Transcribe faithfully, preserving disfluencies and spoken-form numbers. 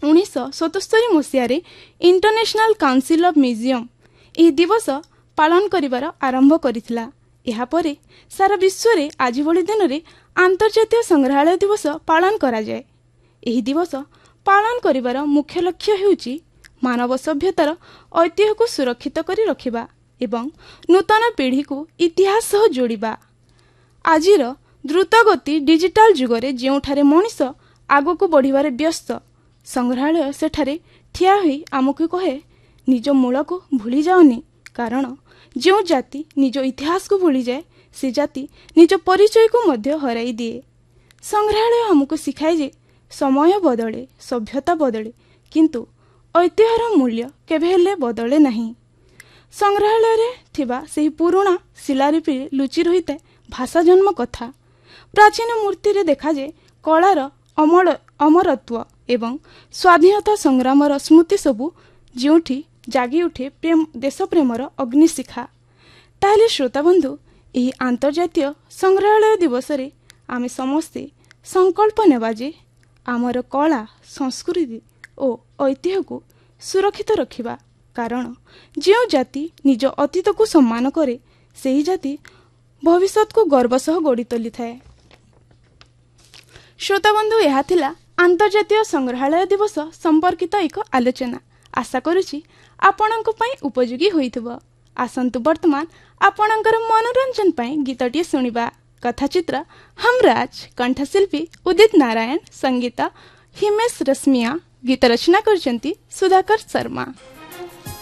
उन्नीस सतस्तरी मसीह international council of museum यह दिवस पालन करिवार आरंभ करिथिला। एहा परे सारा विश्व रे आज भली दिन में अंतर्जातीय संग्रहालय दिवस पालन करा जाए। एही दिवस पालन करिवार मुख्य लक्ष्य हेउची मानव सभ्यतार ऐतिह्य को सुरक्षित करी रखिबा एवं नूतन पीढ़ी को इतिहास सह जोड़िबा। आजिर द्रुतगति डिजिटल जुगरे जेउठारे मनीष आगो को बढ़िबारे व्यस्त, संग्रहालय सेठारे ठिया होई आमको कहे निज मूल को भूली जाओनी, कारण जो जाति निज इतिहास को भूली जाए से जाति निज परिचय को मध्य हराई दिए। संग्रहालय हमको सिखाए जे समय बदले, सभ्यता बदले, किंतु ऐतिह्यर मूल्य केबे हेले बदले नहीं। संग्रहालय रे थिबा सेही पुराना शिलालिपि लुचि रहिते भाषा जन्म कथा, प्राचीन मूर्ति रे देखा जे कलार अमर अमरत्व एवं स्वाधीनता संग्रामर स्मृति सबू जोठी जागी उठे प्रेम देश प्रेमर अग्निशिखा। ताहले श्रोता बंधु, यही अंतर्जातीय संग्रहालय दिवस रे आमे समस्ते संकल्प नेबा जे आमर कला संस्कृति और ऐतिह्य को सुरक्षित रखिबा, कारण जो जाति निज अतीत को सम्मान करे सेही जाति भविष्य को गर्व सह गढ़ी तोली थाए। श्रोता बंधु, यह थिला अंतर्जातीय संग्रहालय दिवस संपर्कित एक आलोचना। आशा करुछि आपणक पई उपयोगी होइथिबो। आसंतु वर्तमान आपणकर मनोरंजन पई गीतटी सुनिबा। कथाचित्र हमराज, कंठशिल्पी उदित नारायण, संगीत हिमेश रश्मिया, गीत रचना करचंती सुधाकर शर्मा।